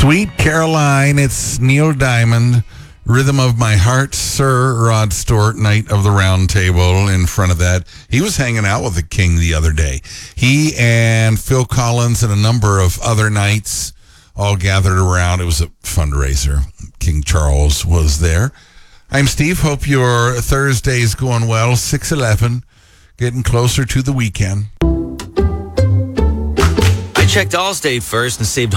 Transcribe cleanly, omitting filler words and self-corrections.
Sweet Caroline, it's Neil Diamond. Rhythm of My Heart, Sir Rod Stewart, Knight of the Round Table. In front of that, he was hanging out with the king the other day. He and Phil Collins and a number of other knights all gathered around. It was a fundraiser. King Charles was there. I'm Steve. Hope your Thursday's going well. 6:11, getting closer to the weekend. I checked Allstate first and saved